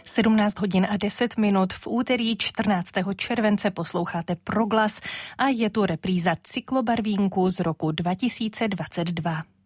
17 hodin a 10 minut v úterý 14. července posloucháte Proglas a je tu repríza cyklobarvínku z roku 2022.